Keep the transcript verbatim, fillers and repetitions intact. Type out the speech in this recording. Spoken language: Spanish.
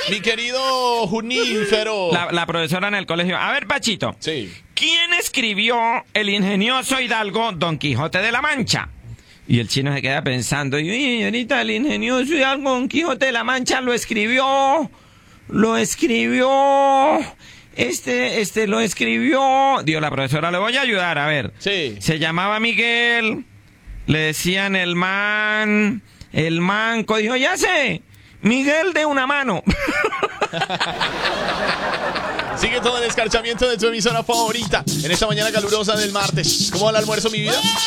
Mi querido Junífero. La, la profesora en el colegio. A ver, Pachito. Sí. ¿Quién escribió el ingenioso hidalgo Don Quijote de la Mancha? Y el chino se queda pensando, y ahorita el ingenioso hidalgo Don Quijote de la Mancha lo escribió, lo escribió, este, este lo escribió. Digo, la profesora, le voy a ayudar, a ver. Sí. Se llamaba Miguel, le decían el man, el manco, dijo, ya sé, Miguel de una mano. Sigue todo el escarchamiento de tu emisora favorita en esta mañana calurosa del martes. ¿Cómo va el almuerzo, mi vida?